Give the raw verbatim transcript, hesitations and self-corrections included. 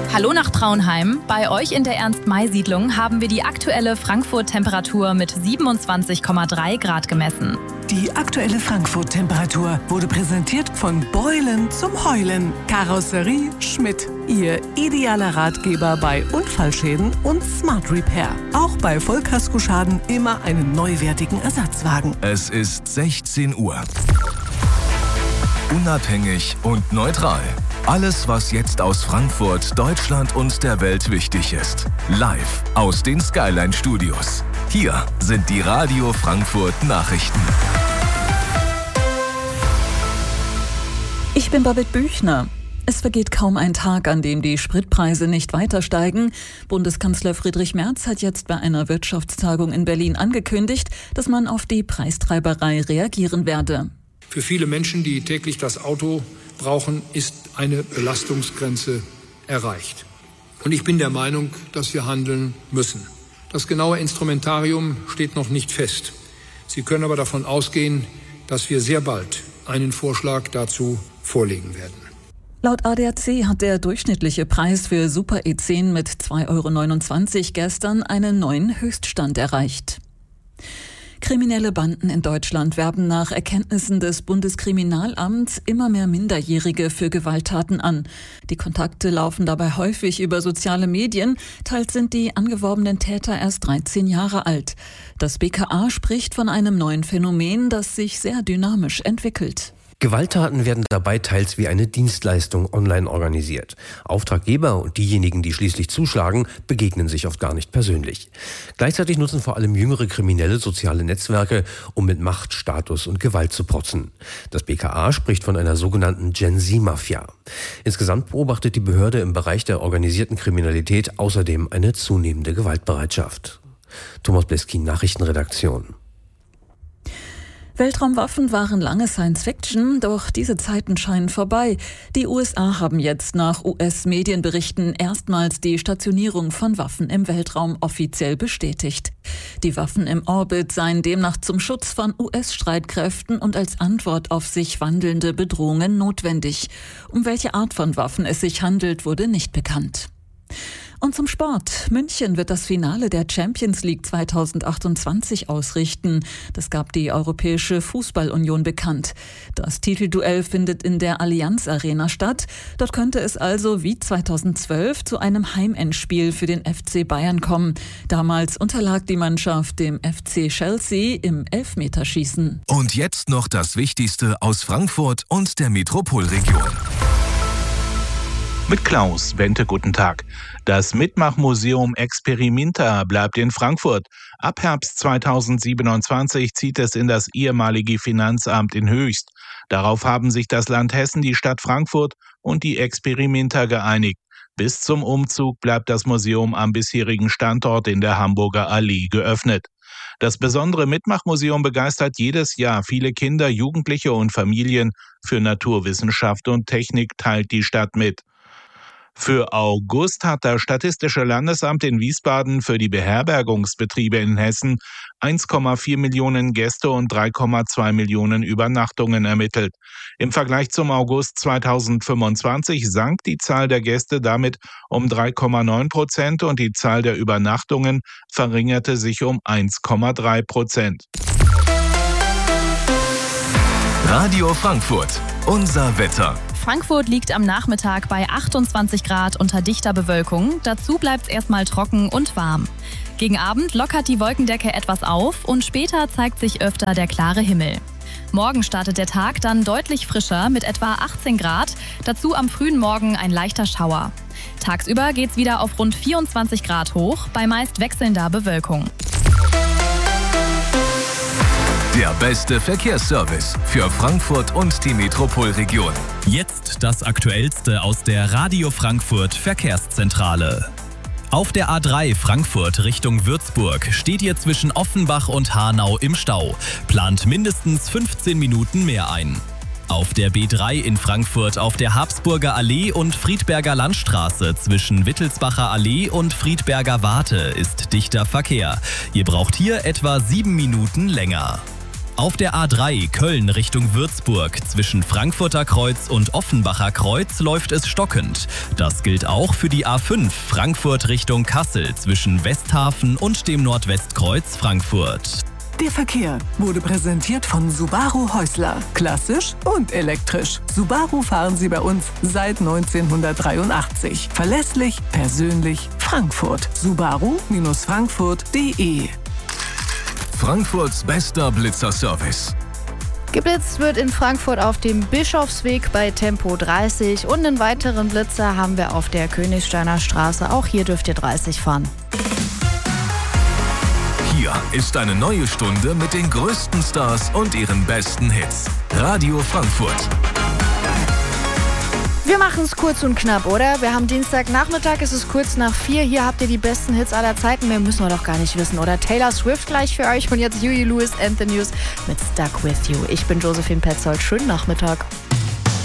Hallo nach Traunheim. Bei euch in der Ernst-May-Siedlung haben wir die aktuelle Frankfurt-Temperatur mit siebenundzwanzig Komma drei Grad gemessen. Die aktuelle Frankfurt-Temperatur wurde präsentiert von Beulen zum Heulen. Karosserie Schmidt. Ihr idealer Ratgeber bei Unfallschäden und Smart Repair. Auch bei Vollkaskoschaden immer einen neuwertigen Ersatzwagen. Es ist sechzehn Uhr. Unabhängig und neutral. Alles, was jetzt aus Frankfurt, Deutschland und der Welt wichtig ist. Live aus den Skyline Studios. Hier sind die Radio Frankfurt Nachrichten. Ich bin Babette Büchner. Es vergeht kaum ein Tag, an dem die Spritpreise nicht weiter steigen. Bundeskanzler Friedrich Merz hat jetzt bei einer Wirtschaftstagung in Berlin angekündigt, dass man auf die Preistreiberei reagieren werde. Für viele Menschen, die täglich das Auto brauchen, ist eine Belastungsgrenze erreicht. Und ich bin der Meinung, dass wir handeln müssen. Das genaue Instrumentarium steht noch nicht fest. Sie können aber davon ausgehen, dass wir sehr bald einen Vorschlag dazu vorlegen werden. Laut A D A C hat der durchschnittliche Preis für Super E zehn mit zwei Euro neunundzwanzig gestern einen neuen Höchststand erreicht. Kriminelle Banden in Deutschland werben nach Erkenntnissen des Bundeskriminalamts immer mehr Minderjährige für Gewalttaten an. Die Kontakte laufen dabei häufig über soziale Medien. Teils sind die angeworbenen Täter erst dreizehn Jahre alt. Das B K A spricht von einem neuen Phänomen, das sich sehr dynamisch entwickelt. Gewalttaten werden dabei teils wie eine Dienstleistung online organisiert. Auftraggeber und diejenigen, die schließlich zuschlagen, begegnen sich oft gar nicht persönlich. Gleichzeitig nutzen vor allem jüngere Kriminelle soziale Netzwerke, um mit Macht, Status und Gewalt zu protzen. Das B K A spricht von einer sogenannten Gen-Z-Mafia. Insgesamt beobachtet die Behörde im Bereich der organisierten Kriminalität außerdem eine zunehmende Gewaltbereitschaft. Thomas Bleskin, Nachrichtenredaktion. Weltraumwaffen waren lange Science-Fiction, doch diese Zeiten scheinen vorbei. Die U S A haben jetzt nach U S-Medienberichten erstmals die Stationierung von Waffen im Weltraum offiziell bestätigt. Die Waffen im Orbit seien demnach zum Schutz von U S-Streitkräften und als Antwort auf sich wandelnde Bedrohungen notwendig. Um welche Art von Waffen es sich handelt, wurde nicht bekannt. Und zum Sport. München wird das Finale der Champions League zweitausendachtundzwanzig ausrichten. Das gab die Europäische Fußball-Union bekannt. Das Titelduell findet in der Allianz Arena statt. Dort könnte es also wie zweitausendzwölf zu einem Heimendspiel für den F C Bayern kommen. Damals unterlag die Mannschaft dem F C Chelsea im Elfmeterschießen. Und jetzt noch das Wichtigste aus Frankfurt und der Metropolregion. Mit Klaus Bente, guten Tag. Das Mitmachmuseum Experimenta bleibt in Frankfurt. Ab Herbst zweitausendsiebenundzwanzig zieht es in das ehemalige Finanzamt in Höchst. Darauf haben sich das Land Hessen, die Stadt Frankfurt und die Experimenta geeinigt. Bis zum Umzug bleibt das Museum am bisherigen Standort in der Hamburger Allee geöffnet. Das besondere Mitmachmuseum begeistert jedes Jahr viele Kinder, Jugendliche und Familien für Naturwissenschaft und Technik, teilt die Stadt mit. Für August hat das Statistische Landesamt in Wiesbaden für die Beherbergungsbetriebe in Hessen eins Komma vier Millionen Gäste und drei Komma zwei Millionen Übernachtungen ermittelt. Im Vergleich zum August zweitausendfünfundzwanzig sank die Zahl der Gäste damit um drei Komma neun Prozent und die Zahl der Übernachtungen verringerte sich um eins Komma drei Prozent. Radio Frankfurt, unser Wetter. Frankfurt liegt am Nachmittag bei achtundzwanzig Grad unter dichter Bewölkung. Dazu bleibt es erstmal trocken und warm. Gegen Abend lockert die Wolkendecke etwas auf und später zeigt sich öfter der klare Himmel. Morgen startet der Tag dann deutlich frischer mit etwa achtzehn Grad. Dazu am frühen Morgen ein leichter Schauer. Tagsüber geht's wieder auf rund vierundzwanzig Grad hoch, bei meist wechselnder Bewölkung. Der beste Verkehrsservice für Frankfurt und die Metropolregion. Jetzt das Aktuellste aus der Radio Frankfurt Verkehrszentrale. Auf der A drei Frankfurt Richtung Würzburg steht ihr zwischen Offenbach und Hanau im Stau. Plant mindestens fünfzehn Minuten mehr ein. Auf der B drei in Frankfurt auf der Habsburger Allee und Friedberger Landstraße zwischen Wittelsbacher Allee und Friedberger Warte ist dichter Verkehr. Ihr braucht hier etwa sieben Minuten länger. Auf der A drei Köln Richtung Würzburg zwischen Frankfurter Kreuz und Offenbacher Kreuz läuft es stockend. Das gilt auch für die A fünf Frankfurt Richtung Kassel zwischen Westhafen und dem Nordwestkreuz Frankfurt. Der Verkehr wurde präsentiert von Subaru Häusler. Klassisch und elektrisch. Subaru fahren Sie bei uns seit neunzehnhundertdreiundachtzig. Verlässlich, persönlich, Frankfurt. Subaru Frankfurt punkt de. Frankfurts bester Blitzerservice. Geblitzt wird in Frankfurt auf dem Bischofsweg bei Tempo dreißig und einen weiteren Blitzer haben wir auf der Königsteiner Straße. Auch hier dürft ihr dreißig fahren. Hier ist eine neue Stunde mit den größten Stars und ihren besten Hits. Radio Frankfurt. Wir machen es kurz und knapp, oder? Wir haben Dienstagnachmittag, es ist kurz nach vier. Hier habt ihr die besten Hits aller Zeiten. Mehr müssen wir doch gar nicht wissen, oder? Taylor Swift gleich für euch und jetzt Huey Lewis and the News mit Stuck With You. Ich bin Josephine Petzold. Schönen Nachmittag.